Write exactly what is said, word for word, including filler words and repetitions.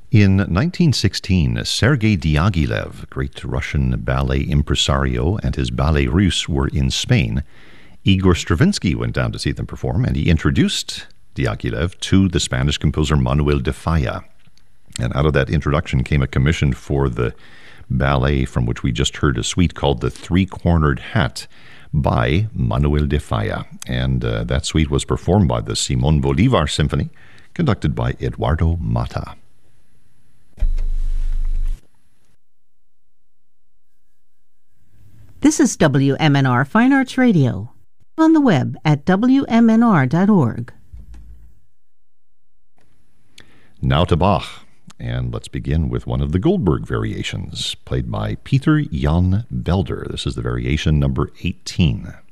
In nineteen sixteen, Sergei Diaghilev, great Russian ballet impresario, and his Ballet Russe were in Spain. Igor Stravinsky went down to see them perform, and he introduced Diaghilev to the Spanish composer Manuel de Falla. And out of that introduction came a commission for the ballet from which we just heard a suite called The Three-Cornered Hat by Manuel de Falla. And uh, that suite was performed by the Simón Bolívar Symphony, conducted by Eduardo Mata. This is W M N R Fine Arts Radio, on the web at W M N R dot org. Now to Bach, and let's begin with one of the Goldberg variations, played by Peter Jan Belder. This is the variation number eighteen.